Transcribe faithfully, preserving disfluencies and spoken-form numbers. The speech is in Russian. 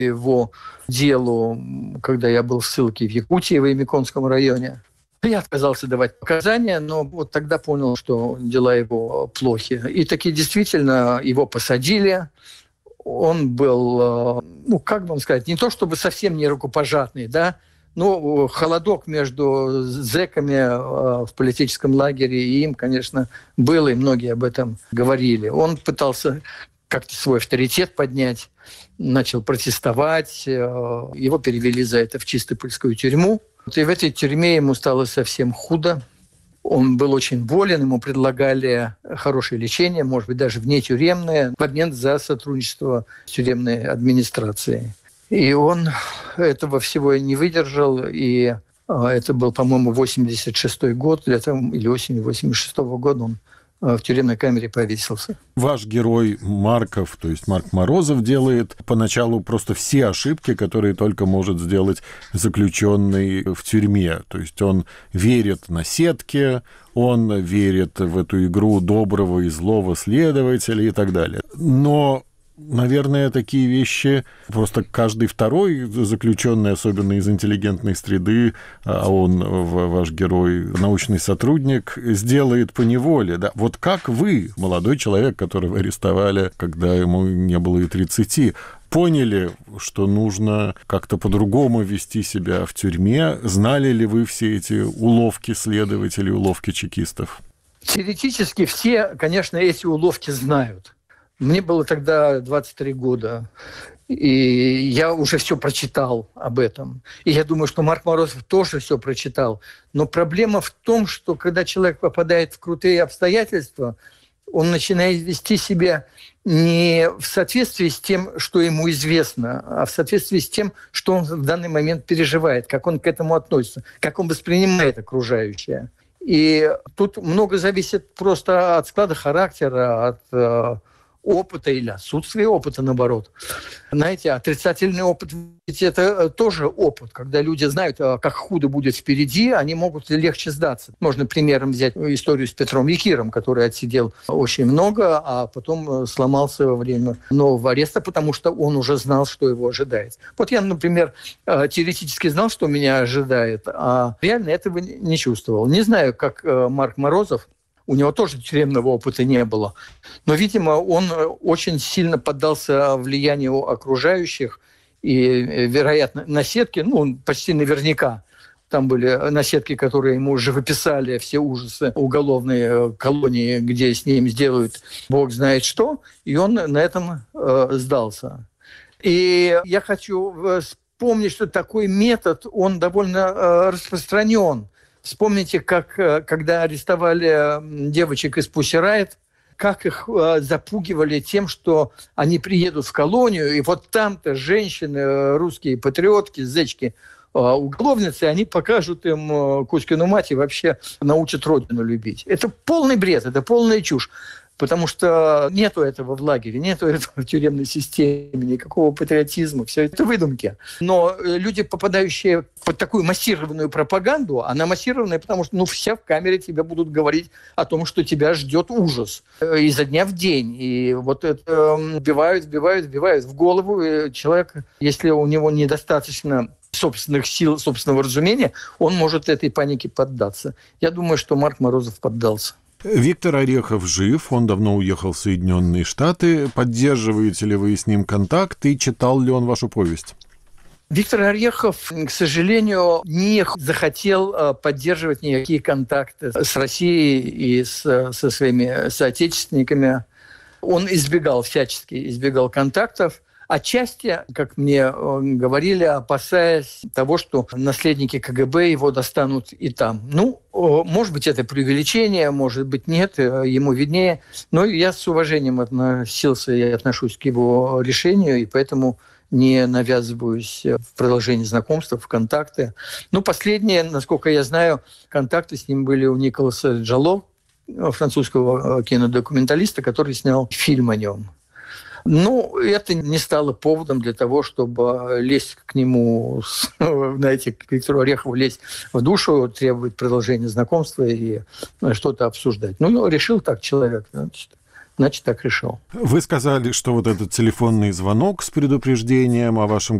его делу, когда я был в ссылке в Якутии, в Ямиконском районе. Я отказался давать показания, но вот тогда понял, что дела его плохи. И таки действительно его посадили. Он был, ну, как вам сказать, не то чтобы совсем не рукопожатный, да, но холодок между зэками в политическом лагере и им, конечно, был, и многие об этом говорили. Он пытался как-то свой авторитет поднять, начал протестовать. Его перевели за это в Чистопольскую тюрьму. И в этой тюрьме ему стало совсем худо. Он был очень болен, ему предлагали хорошее лечение, может быть, даже внетюремное, в обмен за сотрудничество с тюремной администрацией. И он этого всего не выдержал, и это был, по-моему, восемьдесят шестой год, летом или осенью восемьдесят шестого года он в тюремной камере повесился. Ваш герой Марков, то есть Марк Морозов, делает поначалу просто все ошибки, которые только может сделать заключенный в тюрьме. То есть он верит наседке, он верит в эту игру доброго и злого следователя и так далее. Но, наверное, такие вещи просто каждый второй заключенный, особенно из интеллигентной среды, а он, ваш герой, научный сотрудник, сделает поневоле. Да? Вот как вы, молодой человек, которого арестовали, когда ему не было и тридцати, поняли, что нужно как-то по-другому вести себя в тюрьме? Знали ли вы все эти уловки следователей, уловки чекистов? Теоретически все, конечно, эти уловки знают. Мне было тогда двадцать три года, и я уже все прочитал об этом. И я думаю, что Марк Морозов тоже все прочитал. Но проблема в том, что когда человек попадает в крутые обстоятельства, он начинает вести себя не в соответствии с тем, что ему известно, а в соответствии с тем, что он в данный момент переживает, как он к этому относится, как он воспринимает окружающее. И тут много зависит просто от склада характера, от опыта или отсутствия опыта, наоборот. Знаете, отрицательный опыт, ведь это тоже опыт. Когда люди знают, как худо будет впереди, они могут легче сдаться. Можно примером взять историю с Петром Якиром, который отсидел очень много, а потом сломался во время нового ареста, потому что он уже знал, что его ожидает. Вот я, например, теоретически знал, что меня ожидает, а реально этого не чувствовал. Не знаю, как Марк Морозов. У него тоже тюремного опыта не было. Но, видимо, он очень сильно поддался влиянию окружающих. И, вероятно, наседки, ну, почти наверняка, там были наседки, которые ему уже выписали все ужасы уголовной колонии, где с ним сделают бог знает что. И он на этом э, сдался. И я хочу вспомнить, что такой метод, он довольно э, распространен. Вспомните, как, когда арестовали девочек из Pussy Riot, как их запугивали тем, что они приедут в колонию, и вот там-то женщины, русские патриотки, зечки, уголовницы, они покажут им Кузькину мать и вообще научат родину любить. Это полный бред, это полная чушь. Потому что нету этого в лагере, нету этого в тюремной системе, никакого патриотизма, все это выдумки. Но люди, попадающие под такую массированную пропаганду, она массированная, потому что ну, все в камере тебе будут говорить о том, что тебя ждет ужас изо дня в день. И вот это вбивают, вбивают, вбивают в голову. И человек, если у него недостаточно собственных сил, собственного разумения, он может этой панике поддаться. Я думаю, что Марк Морозов поддался. Виктор Орехов жив, он давно уехал в Соединенные Штаты. Поддерживаете ли вы с ним контакт и читал ли он вашу повесть? Виктор Орехов, к сожалению, не захотел поддерживать никакие контакты с Россией и с, со своими соотечественниками. Он избегал, всячески избегал контактов. Отчасти, как мне говорили, опасаясь того, что наследники ка гэ бэ его достанут и там. Ну, может быть, это преувеличение, может быть, нет, ему виднее. Но я с уважением относился и отношусь к его решению, и поэтому не навязываюсь в продолжении знакомства, в контакты. Ну, последние, насколько я знаю, контакты с ним были у Николаса Джало, французского кинодокументалиста, который снял фильм о нем. Ну, это не стало поводом для того, чтобы лезть к нему, знаете, к Виктору Орехову, лезть в душу, требовать продолжения знакомства и что-то обсуждать. Ну, решил так человек, значит, значит, так решил. Вы сказали, что вот этот телефонный звонок с предупреждением о вашем